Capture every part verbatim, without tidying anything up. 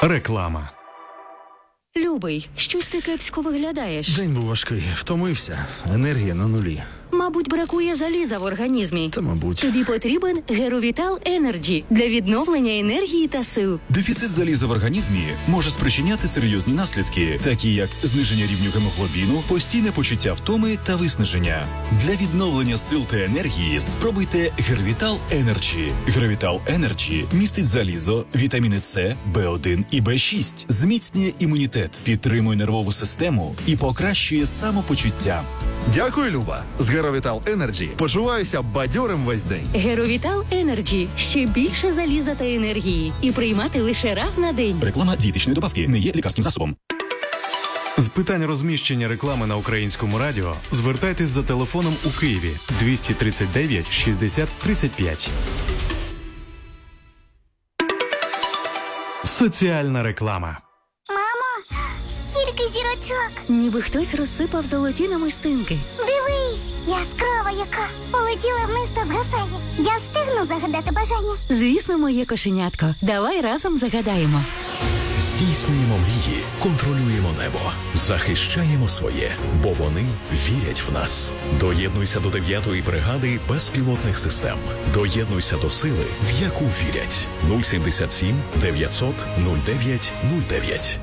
Реклама. Любий, щось ти кепсько виглядаєш. День був важкий, втомився, енергія на нулі. Мабуть, бракує заліза в організмі. Та, мабуть. Тобі потрібен Геровітал Енерджі для відновлення енергії та сил. Дефіцит заліза в організмі може спричиняти серйозні наслідки, такі як зниження рівню гемоглобіну, постійне почуття втоми та виснаження. Для відновлення сил та енергії спробуйте Геровітал Енерджі. Геровітал Енерджі містить залізо, вітаміни С, Б один і Б шість, зміцнює імунітет, підтримує нервову систему і покращує самопочуття. Дякую, Люба. З Геровітал Енерджі почуваюся бадьорим весь день. Геровітал Енерджі. Ще більше заліза та енергії. І приймати лише раз на день. Реклама дієтичної добавки не є лікарським засобом. З питань розміщення реклами на Українському радіо звертайтесь за телефоном у Києві двісті тридцять дев'ять шістдесят тридцять п'ять. Соціальна реклама. Мамо, стільки зірочок. Ніби хтось розсипав золоті намистинки. Дивись, яскрава яка. Полетіла вниз та згасає. Я встигну загадати бажання. Звісно, моє кошенятко. Давай разом загадаємо. Здійснюємо мрії, контролюємо небо, захищаємо своє, бо вони вірять в нас. Доєднуйся до дев'ятої бригади безпілотних систем. Доєднуйся до сили, в яку вірять. нуль сімдесят сім дев'ятсот нуль дев'ять нуль дев'ять.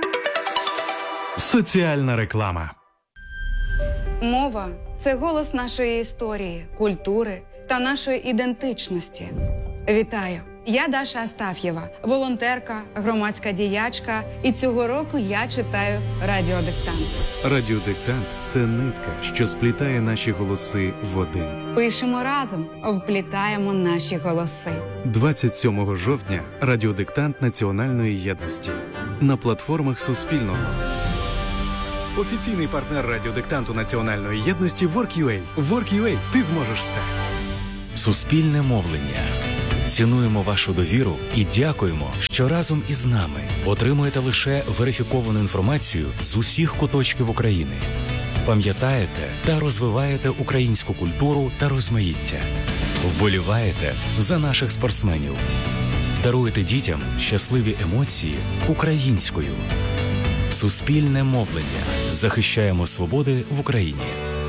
Соціальна реклама. Мова – це голос нашої історії, культури та нашої ідентичності. Вітаю! Я Даша Астаф'єва, волонтерка, громадська діячка, і цього року я читаю радіодиктант. Радіодиктант – це нитка, що сплітає наші голоси в один. Пишемо разом, вплітаємо наші голоси. двадцять сьомого жовтня – радіодиктант Національної єдності. На платформах Суспільного. Офіційний партнер радіодиктанту Національної єдності WorkUA. WorkUA – ти зможеш все. Суспільне мовлення. Цінуємо вашу довіру і дякуємо, що разом із нами отримуєте лише верифіковану інформацію з усіх куточків України. Пам'ятаєте та розвиваєте українську культуру та розмаїття. Вболіваєте за наших спортсменів. Даруєте дітям щасливі емоції українською. Суспільне мовлення. Захищаємо свободи в Україні.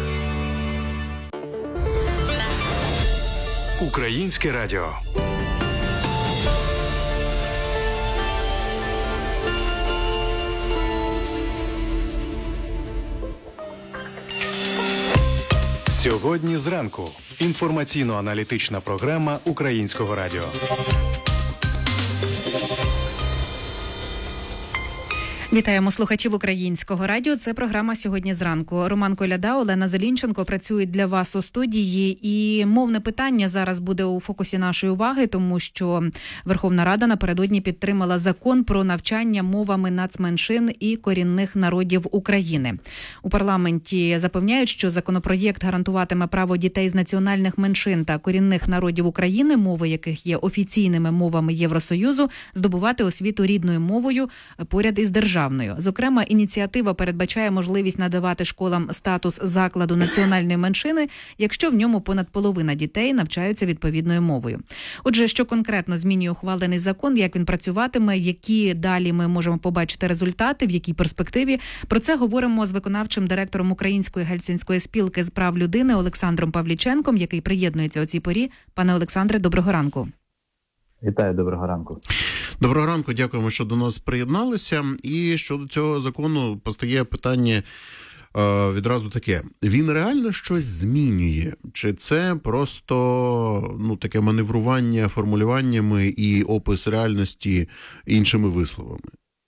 Українське радіо. Сьогодні зранку. Інформаційно-аналітична програма Українського радіо. Вітаємо слухачів Українського радіо. Це програма «Сьогодні зранку». Роман Коляда, Олена Зелінченко працюють для вас у студії. І мовне питання зараз буде у фокусі нашої уваги, тому що Верховна Рада напередодні підтримала закон про навчання мовами нацменшин і корінних народів України. У парламенті запевняють, що законопроєкт гарантуватиме право дітей з національних меншин та корінних народів України, мови яких є офіційними мовами Євросоюзу, здобувати освіту рідною мовою поряд із державою. Зокрема, ініціатива передбачає можливість надавати школам статус закладу національної меншини, якщо в ньому понад половина дітей навчаються відповідною мовою. Отже, що конкретно змінює ухвалений закон, як він працюватиме, які далі ми можемо побачити результати, в якій перспективі, про це говоримо з виконавчим директором Української гельсінської спілки з прав людини Олександром Павліченком, який приєднується у цій порі. Пане Олександре, доброго ранку. Вітаю, доброго ранку. Доброго ранку, дякуємо, що до нас приєдналися. І щодо цього закону постає питання е, відразу таке. Він реально щось змінює? Чи це просто ну, таке маневрування формулюваннями і опис реальності іншими висловами?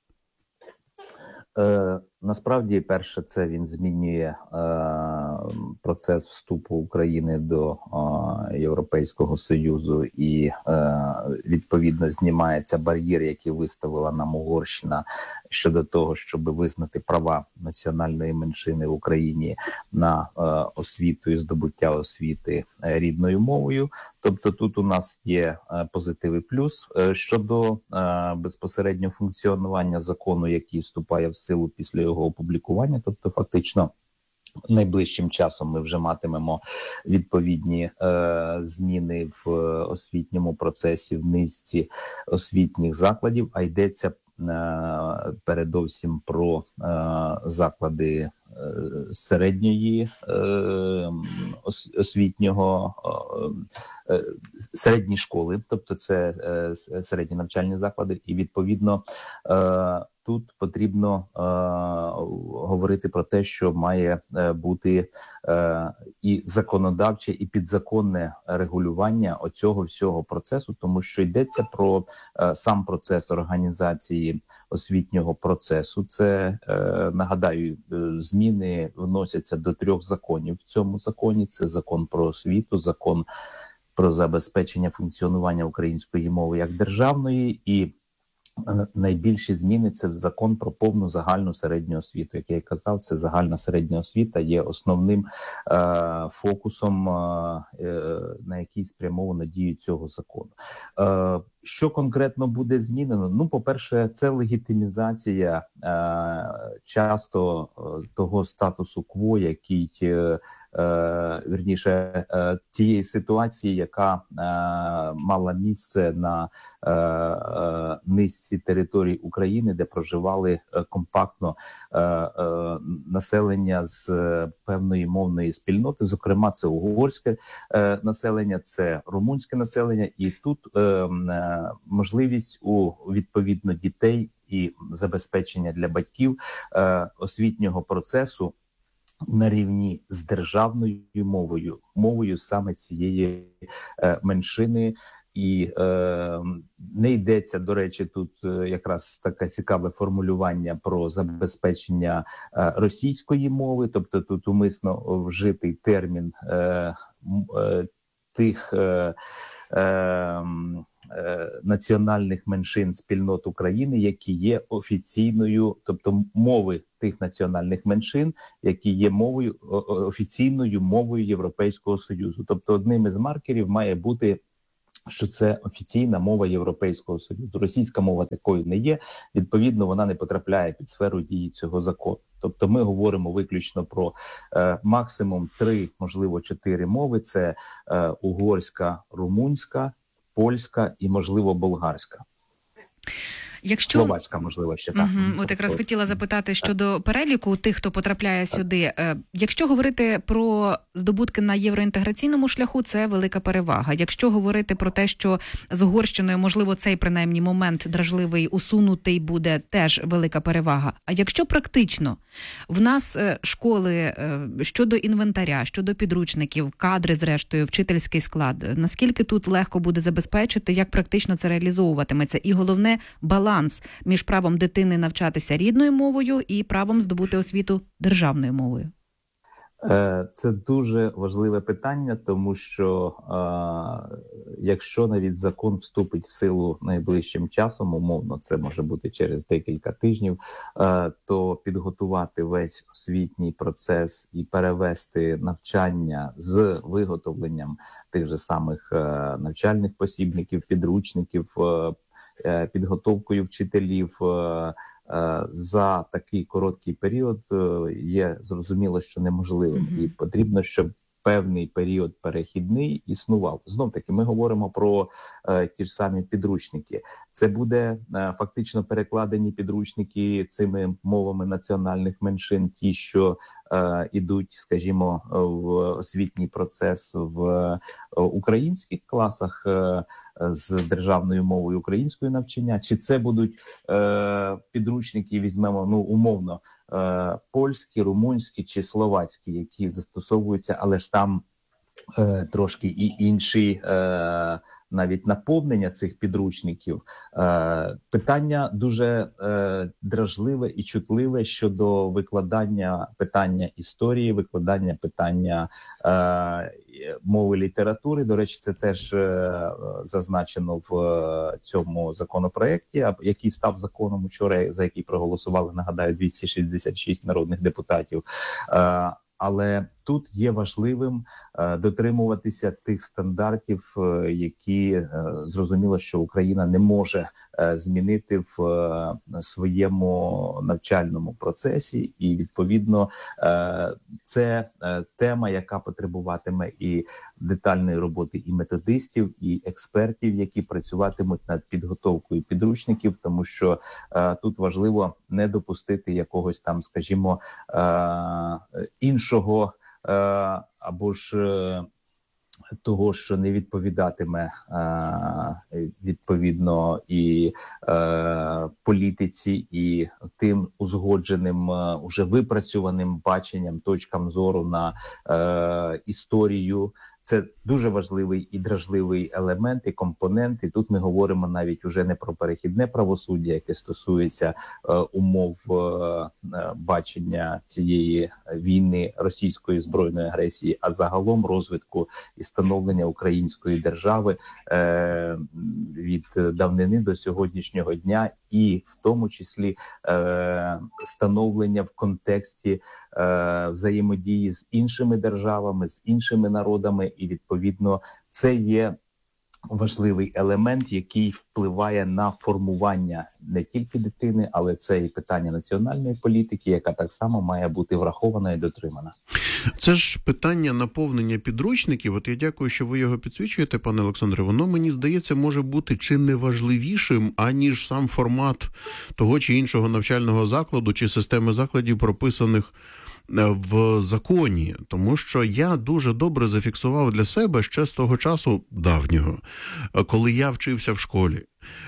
Е, насправді, перше, це він змінює е, процес вступу України до е, Європейського Союзу і, е, відповідно, знімається бар'єр, який виставила нам Угорщина щодо того, щоб визнати права національної меншини в Україні на е, освіту і здобуття освіти е, рідною мовою. Тобто тут у нас є е, позитив і плюс. Е, щодо е, безпосередньо функціонування закону, який вступає в силу після його опублікування, тобто фактично найближчим часом ми вже матимемо відповідні е, зміни в освітньому процесі, в низці освітніх закладів, а йдеться передовсім про заклади середньої освітнього, середні школи, тобто це середні навчальні заклади, і відповідно тут потрібно е, говорити про те, що має бути е, і законодавче, і підзаконне регулювання оцього всього процесу, тому що йдеться про е, сам процес організації освітнього процесу. Це, е, нагадаю, зміни вносяться до трьох законів в цьому законі. Це закон про освіту, закон про забезпечення функціонування української мови як державної, і найбільші зміни – це в закон про повну загальну середню освіту. Як я і казав, це загальна середня освіта є основним е, фокусом, е, на який спрямовано дію цього закону. Е, що конкретно буде змінено? Ну, по-перше, це легітимізація е, часто е, того статусу кво, який, е, е, вірніше, е, тієї ситуації, яка е, мала місце на е, е, низці територій України, де проживали е, компактно е, е, населення з е, певної мовної спільноти. Зокрема, це угорське е, населення, це румунське населення, і тут е, е, можливість у відповідно дітей і забезпечення для батьків е, освітнього процесу на рівні з державною мовою, мовою саме цієї е, меншини. І е, не йдеться, до речі, тут якраз таке цікаве формулювання про забезпечення е, російської мови, тобто тут умисно вжитий термін е, е, тих е, е, національних меншин спільнот України, які є офіційною, тобто мови тих національних меншин, які є мовою офіційною мовою Європейського Союзу. Тобто одним із маркерів має бути, що це офіційна мова Європейського Союзу. Російська мова такою не є, відповідно, вона не потрапляє під сферу дії цього закону. Тобто ми говоримо виключно про е, максимум три, можливо, чотири мови. Це е, угорська, румунська, польська і, можливо, болгарська. Якщо... Словацька, можливо, ще так. Угу. От якраз хотіла запитати щодо переліку тих, хто потрапляє сюди. Якщо говорити про здобутки на євроінтеграційному шляху, це велика перевага. Якщо говорити про те, що з Угорщиною, можливо, цей принаймні момент дражливий усунутий буде, теж велика перевага. А якщо практично в нас школи щодо інвентаря, щодо підручників, кадри, зрештою, вчительський склад, наскільки тут легко буде забезпечити, як практично це реалізовуватиметься? І головне, баланс між правом дитини навчатися рідною мовою і правом здобути освіту державною мовою? Це дуже важливе питання, тому що е, якщо навіть закон вступить в силу найближчим часом, умовно, це може бути через декілька тижнів, е, то підготувати весь освітній процес і перевести навчання з виготовленням тих же самих е, навчальних посібників, підручників, е, підготовкою вчителів е, за такий короткий період є зрозуміло, що неможливим. Mm-hmm. І потрібно, щоб певний період перехідний існував. Знов-таки, ми говоримо про е, ті ж самі підручники. Це буде е, фактично перекладені підручники цими мовами національних меншин, ті, що е, ідуть, скажімо, в освітній процес в е, українських класах е, з державною мовою української навчання, чи це будуть е, підручники, візьмемо, ну, умовно, е, польські, румунські чи словацькі, які застосовуються, але ж там е, трошки і інші е, навіть наповнення цих підручників. Е, питання дуже е, дражливе і чутливе щодо викладання питання історії, викладання питання е, мови літератури. До речі, це теж е, зазначено в е, цьому законопроекті, який став законом вчора, за який проголосували, нагадаю, двісті шістдесят шість народних депутатів. Е, але тут є важливим е, дотримуватися тих стандартів, е, які е, зрозуміло, що Україна не може е, змінити в е, своєму навчальному процесі, і відповідно е, це е, тема, яка потребуватиме і детальної роботи і методистів, і експертів, які працюватимуть над підготовкою підручників, тому що е, тут важливо не допустити якогось там, скажімо, е, іншого е, або ж е, того, що не відповідатиме е, відповідно і е, політиці, і тим узгодженим, е, уже випрацьованим баченням, точкам зору на е, історію. Це дуже важливий і дражливий елемент і компонент. І тут ми говоримо навіть уже не про перехідне правосуддя, яке стосується е, умов е, бачення цієї війни, російської збройної агресії, а загалом розвитку і становлення української держави е, від давнини до сьогоднішнього дня, і в тому числі е, становлення в контексті е, взаємодії з іншими державами, з іншими народами, і відповідно це є важливий елемент, який впливає на формування не тільки дитини, але це і питання національної політики, яка так само має бути врахована і дотримана. Це ж питання наповнення підручників. От я дякую, що ви його підсвічуєте, пане Олександре. Воно, мені здається, може бути чи не важливішим, аніж сам формат того чи іншого навчального закладу чи системи закладів, прописаних в законі. Тому що я дуже добре зафіксував для себе ще з того часу давнього, коли я вчився в школі,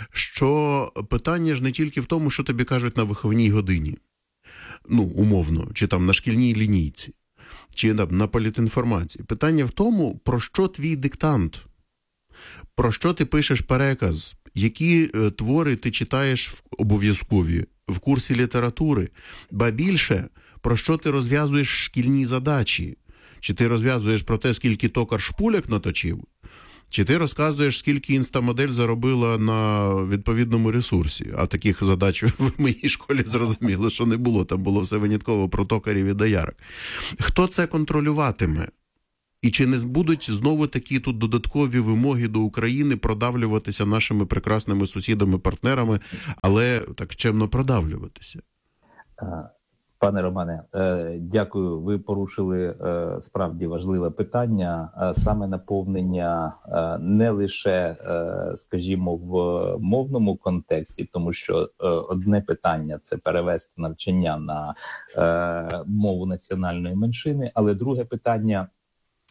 що питання ж не тільки в тому, що тобі кажуть на виховній годині, ну, умовно, чи там на шкільній лінійці, чи на, на політінформації. Питання в тому, про що твій диктант, про що ти пишеш переказ, які е, твори ти читаєш в обов'язкові в курсі літератури, ба більше, про що ти розв'язуєш шкільні задачі. Чи ти розв'язуєш про те, скільки токар шпуляк наточив, чи ти розказуєш, скільки інстамодель заробила на відповідному ресурсі. А таких задач в моїй школі зрозуміло, що не було. Там було все винятково про токарів і доярок. Хто це контролюватиме? І чи не будуть знову такі тут додаткові вимоги до України продавлюватися нашими прекрасними сусідами-партнерами, але так чемно продавлюватися? Пане Романе, дякую. Ви порушили справді важливе питання. Саме наповнення не лише, скажімо, в мовному контексті, тому що одне питання – це перевести навчання на мову національної меншини, але друге питання –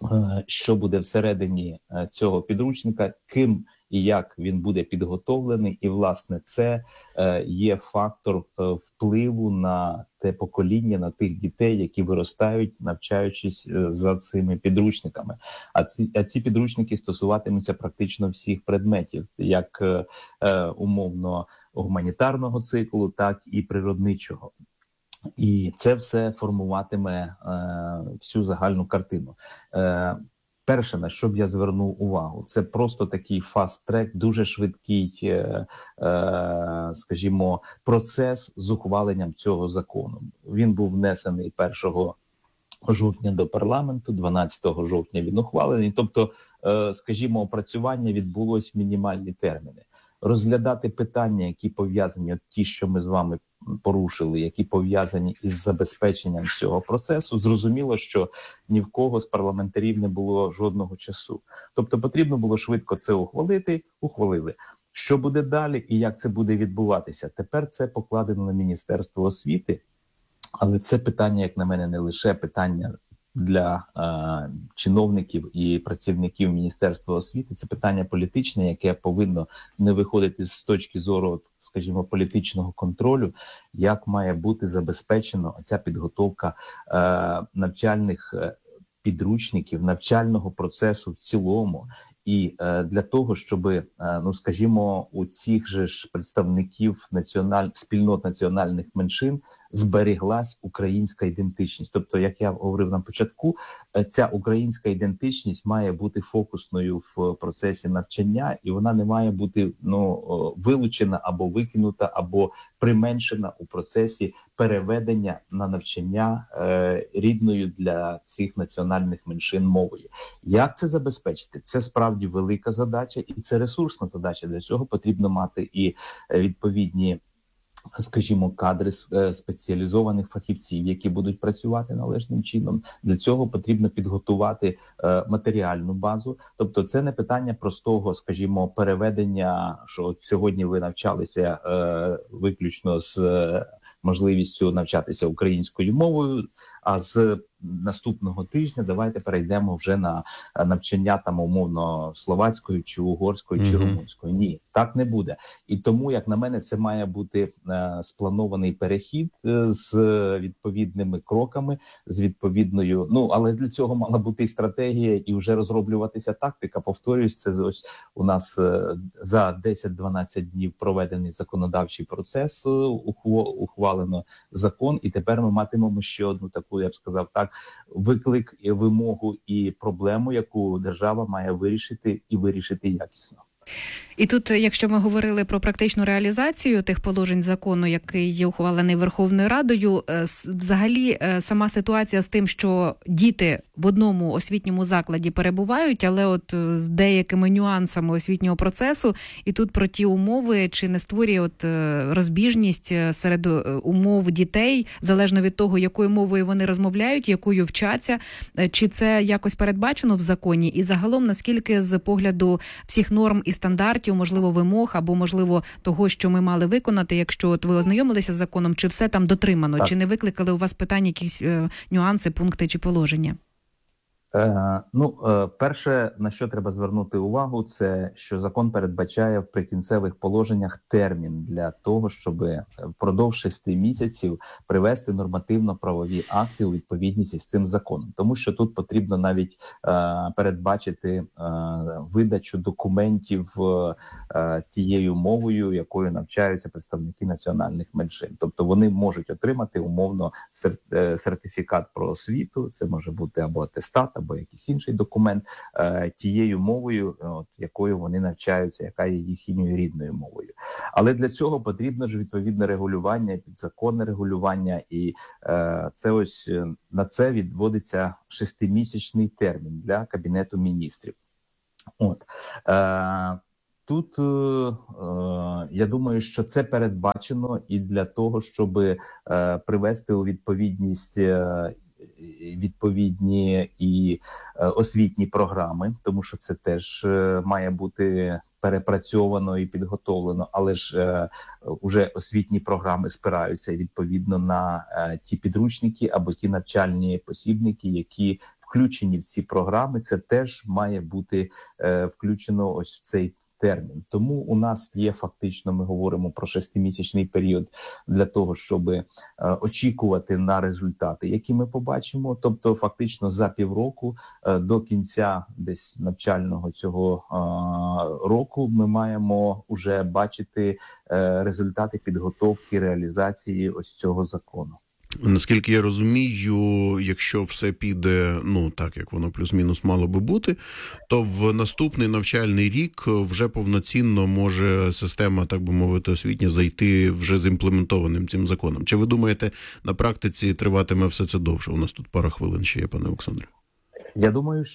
що буде всередині цього підручника, ким і як він буде підготовлений, і, власне, це є фактор впливу на те покоління, на тих дітей, які виростають, навчаючись за цими підручниками. А ці, а ці підручники стосуватимуться практично всіх предметів, як умовно гуманітарного циклу, так і природничого. І це все формуватиме е, всю загальну картину. Е, перше, на що б я звернув увагу, це просто такий фаст-трек, дуже швидкий, е, е, скажімо, процес з ухваленням цього закону. Він був внесений першого жовтня до парламенту, дванадцятого жовтня він ухвалений. Тобто, е, скажімо, опрацювання відбулось в мінімальні терміни. Розглядати питання, які пов'язані, от ті, що ми з вами порушили, які пов'язані із забезпеченням цього процесу, зрозуміло, що ні в кого з парламентарів не було жодного часу. Тобто потрібно було швидко це ухвалити, ухвалили. Що буде далі і як це буде відбуватися? Тепер це покладено на Міністерство освіти, але це питання, як на мене, не лише питання для е, чиновників і працівників Міністерства освіти, це питання політичне, яке повинно не виходити з точки зору, скажімо, політичного контролю, як має бути забезпечено ця підготовка е, навчальних підручників, навчального процесу в цілому. І е, для того, щоб, е, ну скажімо, у цих же ж представників національ... спільнот національних меншин зберіглась українська ідентичність. Тобто, як я говорив на початку, ця українська ідентичність має бути фокусною в процесі навчання, і вона не має бути ну вилучена або викинута, або применшена у процесі переведення на навчання е, рідною для цих національних меншин мовою. Як це забезпечити? Це справді велика задача, і це ресурсна задача. Для цього потрібно мати і відповідні, скажімо, кадри спеціалізованих фахівців, які будуть працювати належним чином. Для цього потрібно підготувати е, матеріальну базу. Тобто це не питання простого, скажімо, переведення, що от сьогодні ви навчалися е, виключно з е, можливістю навчатися українською мовою, а з наступного тижня давайте перейдемо вже на навчання там умовно словацькою чи угорською чи Мгм. румунською. Ні, так не буде. І тому, як на мене, це має бути е, спланований перехід е, з відповідними кроками, з відповідною. Ну але для цього мала бути і стратегія, і вже розроблюватися тактика. Повторюсь, це ось у нас е, за десять-дванадцять днів проведений законодавчий процес, е, ухво- ухвалено закон, і тепер ми матимемо ще одну таку, я б сказав так, виклик, і вимогу і проблему, яку держава має вирішити і вирішити якісно. І тут, якщо ми говорили про практичну реалізацію тих положень закону, який є ухвалений Верховною Радою, е, с- взагалі е, сама ситуація з тим, що діти в одному освітньому закладі перебувають, але от е, з деякими нюансами освітнього процесу, і тут про ті умови, чи не створює от е, розбіжність е, серед е, умов дітей, залежно від того, якою мовою вони розмовляють, якою вчаться, е, чи це якось передбачено в законі, і загалом, наскільки з погляду всіх норм і стандартів, можливо, вимог, або, можливо, того, що ми мали виконати, якщо от ви ознайомилися з законом, чи все там дотримано, Так. чи не викликали у вас питання, якісь е, нюанси, пункти чи положення? Е, ну, е, перше, на що треба звернути увагу, це що закон передбачає в прикінцевих положеннях термін для того, щоб впродовж шести місяців привести нормативно-правові акти у відповідність із цим законом. Тому що тут потрібно навіть е, передбачити е, видачу документів е, тією мовою, якою навчаються представники національних меншин. Тобто вони можуть отримати умовно сер- е, сертифікат про освіту, це може бути або атестат, або якийсь інший документ, е, тією мовою, от, якою вони навчаються, яка є їхньою рідною мовою. Але для цього потрібно ж відповідне регулювання, підзаконне регулювання, і е, це ось е, на це відводиться шестимісячний термін для Кабінету міністрів. От. Е, Тут, е, е, я думаю, що це передбачено і для того, щоб е, привести у відповідність е, відповідні і е, освітні програми, тому що це теж е, має бути перепрацьовано і підготовлено, але ж е, уже освітні програми спираються відповідно на е, ті підручники або ті навчальні посібники, які включені в ці програми. Це теж має бути е, включено ось в цей термін. Тому у нас є фактично, ми говоримо про шестимісячний період для того, щоб е, очікувати на результати, які ми побачимо. Тобто фактично за півроку е, до кінця десь навчального цього е, року ми маємо уже бачити е, результати підготовки, реалізації ось цього закону. Наскільки я розумію, якщо все піде, ну так, як воно плюс-мінус мало би бути, то в наступний навчальний рік вже повноцінно може система, так би мовити, освітня зайти вже з імплементованим цим законом. Чи ви думаєте, на практиці триватиме все це довше? У нас тут пара хвилин ще є, пане Олександре. Я думаю,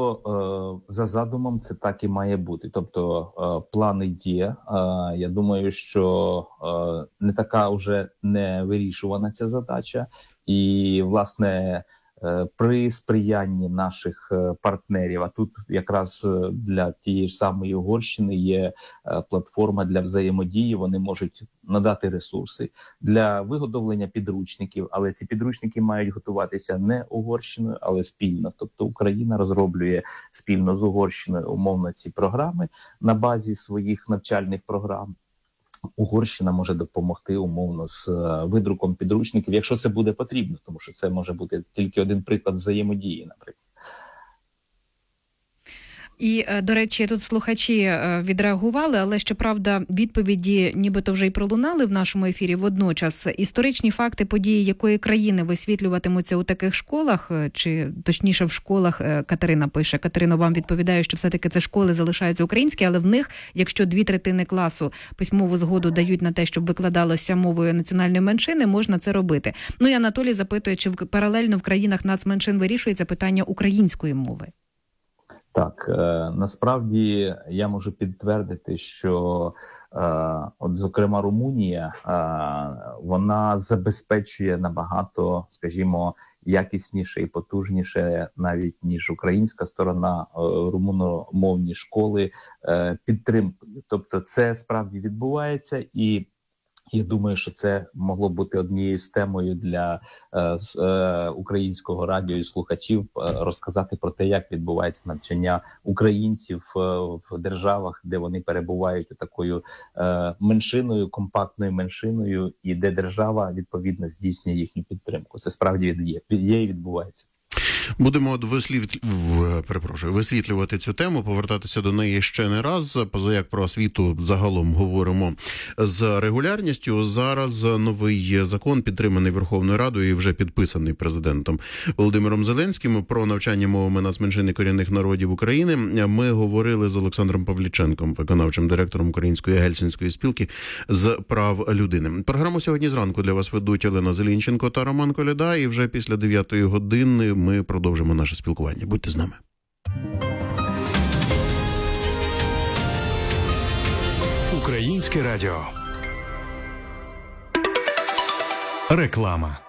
що е, за задумом це так і має бути. Тобто е, плани є. Е, я думаю, що е, не така вже не вирішувана ця задача. І, власне, е, при сприянні наших е, партнерів, а тут якраз е, для тієї ж самої Угорщини є е, платформа для взаємодії, вони можуть надати ресурси для виготовлення підручників, але ці підручники мають готуватися не Угорщиною, але спільно. Тобто Україна розроблює спільно з Угорщиною умовно ці програми на базі своїх навчальних програм. Угорщина може допомогти умовно з е, видруком підручників, якщо це буде потрібно, тому що це може бути тільки один приклад взаємодії, наприклад. І, до речі, тут слухачі відреагували, але, щоправда, відповіді нібито вже й пролунали в нашому ефірі. Водночас, історичні факти події якої країни висвітлюватимуться у таких школах, чи точніше в школах, Катерина пише. Катерина вам відповідає, що все-таки це школи залишаються українські, але в них, якщо дві третини класу письмову згоду дають на те, щоб викладалося мовою національної меншини, можна це робити. Ну і Анатолій запитує, чи паралельно в країнах нацменшин вирішується питання української мови? Так, е, насправді я можу підтвердити, що е, от, зокрема, Румунія, е, вона забезпечує набагато, скажімо, якісніше і потужніше, навіть ніж українська сторона, е, румуномовні школи е, підтримкою. Тобто це справді відбувається, і я думаю, що це могло бути однією з темою для е, е, українського радіо і слухачів е, розказати про те, як відбувається навчання українців е, в державах, де вони перебувають такою е, меншиною, компактною меншиною, і де держава, відповідно, здійснює їхню підтримку. Це справді є, є і відбувається. Будемо вислід... в... перепрошую, висвітлювати цю тему, повертатися до неї ще не раз. Поза як про освіту загалом говоримо з регулярністю. Зараз новий закон, підтриманий Верховною Радою і вже підписаний президентом Володимиром Зеленським, про навчання мовами нацменшин і корінних народів України. Ми говорили з Олександром Павліченком, виконавчим директором Української Гельсінської спілки з прав людини. Програму сьогодні зранку для вас ведуть Олена Зелінченко та Роман Коляда. І вже після дев'ятої години ми продовжимо наше спілкування. Будьте з нами. Українське радіо. Реклама.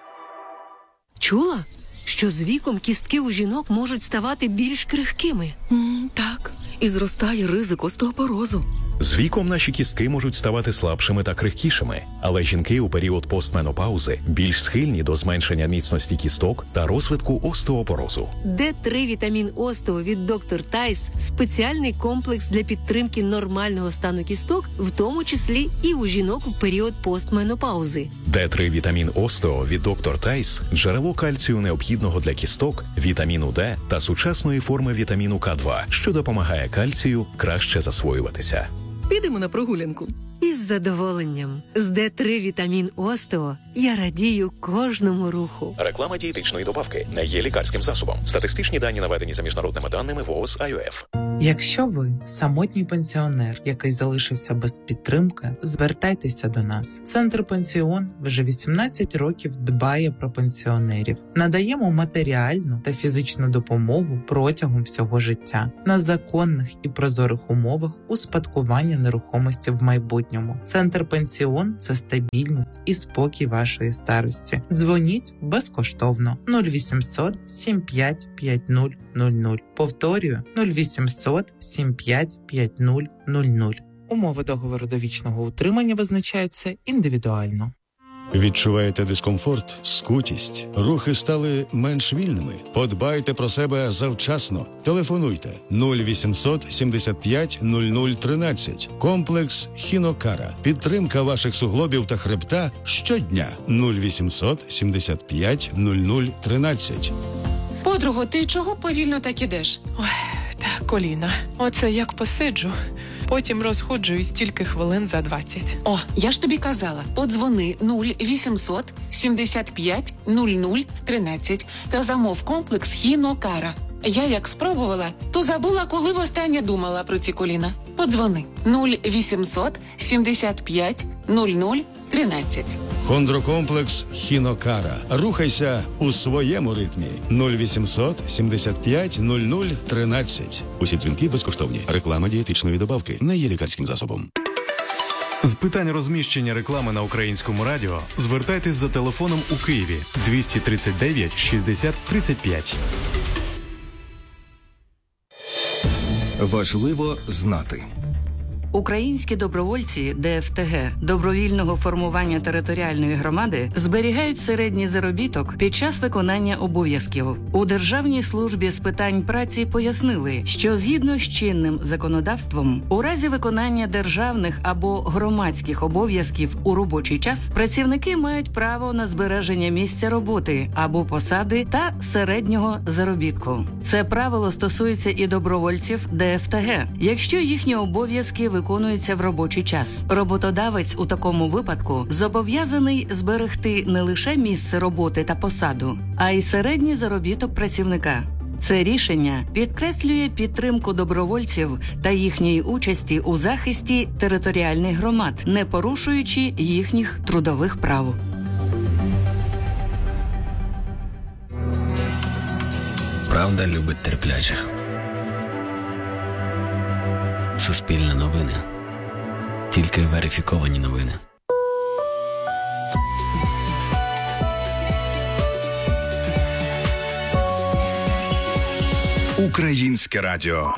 Чула, що з віком кістки у жінок можуть ставати більш крихкими? Mm, так, і зростає ризик остеопорозу. З віком наші кістки можуть ставати слабшими та крихкішими, але жінки у період постменопаузи більш схильні до зменшення міцності кісток та розвитку остеопорозу. Д три вітамін Остео від доктор Тайс – спеціальний комплекс для підтримки нормального стану кісток, в тому числі і у жінок в період постменопаузи. Д три вітамін Остео від доктор Тайс – джерело кальцію необхідного для кісток, вітаміну Д та сучасної форми вітаміну К два, що допомагає кальцію краще засвоюватися. Підемо на прогулянку. Із задоволенням. З Д три вітамін Остео я радію кожному руху. Реклама дієтичної добавки не є лікарським засобом. Статистичні дані наведені за міжнародними даними ВООЗ ай о еф. Якщо ви самотній пенсіонер, який залишився без підтримки, звертайтеся до нас. Центр Пенсіон вже вісімнадцять років дбає про пенсіонерів. Надаємо матеріальну та фізичну допомогу протягом всього життя на законних і прозорих умовах успадкування нерухомості в майбутньому. Центр Пенсіон – це стабільність і спокій вашої старості. Дзвоніть безкоштовно нуль вісімсот сім п'ять п'ять нуль нуль нуль. Повторюю нуль вісімсот сім п'ять п'ять нуль нуль нуль. Умови договору довічного утримання визначаються індивідуально. Відчуваєте дискомфорт, скутість? Рухи стали менш вільними? Подбайте про себе завчасно. Телефонуйте нуль вісімсот сімдесят п'ять нуль нуль тринадцять. Комплекс Хінокара. Підтримка ваших суглобів та хребта щодня. нуль вісімсот сімдесят п'ять нуль нуль тринадцять. Подруго, ти чого повільно так ідеш? Ой, та коліна. Оце як посиджу. Потім розходжуюсь тільки хвилин за двадцять. О, я ж тобі казала, подзвони нуль вісімсот сімдесят п'ять нуль нуль тринадцять та замов комплекс Хінокара. Я як спробувала, то забула, коли востаннє думала про ці коліна. Подзвони нуль вісімсот сімдесят п'ять нуль нуль тринадцять. Хондрокомплекс Хінокара. Рухайся у своєму ритмі. нуль вісімсот сімдесят п'ять нуль нуль тринадцять. Усі дзвінки безкоштовні. Реклама дієтичної добавки не є лікарським засобом. З питань розміщення реклами на Українському радіо звертайтесь за телефоном у Києві двісті тридцять дев'ять шістдесят тридцять п'ять. Важливо знати. Українські добровольці Де Еф Те Ге добровільного формування територіальної громади зберігають середній заробіток під час виконання обов'язків. У Державній службі з питань праці пояснили, що згідно з чинним законодавством, у разі виконання державних або громадських обов'язків у робочий час працівники мають право на збереження місця роботи або посади та середнього заробітку. Це правило стосується і добровольців Де Еф Те Ге, якщо їхні обов'язки виконуються в робочий час. Роботодавець у такому випадку зобов'язаний зберегти не лише місце роботи та посаду, а й середній заробіток працівника. Це рішення підкреслює підтримку добровольців та їхньої участі у захисті територіальних громад, не порушуючи їхніх трудових прав. Правда любить терпляче. Суспільне новини. Тільки верифіковані новини. Українське радіо.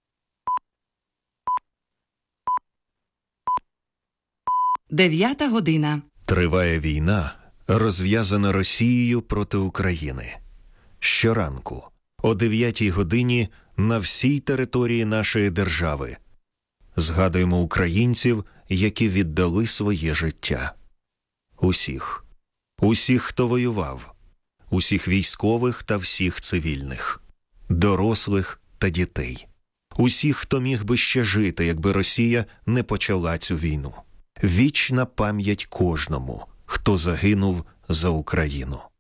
Дев'ята година. Триває війна, розв'язана Росією проти України. Щоранку, о дев'ятій годині, на всій території нашої держави згадуємо українців, які віддали своє життя. Усіх. Усіх, хто воював. Усіх військових та всіх цивільних. Дорослих та дітей. Усіх, хто міг би ще жити, якби Росія не почала цю війну. Вічна пам'ять кожному, хто загинув за Україну.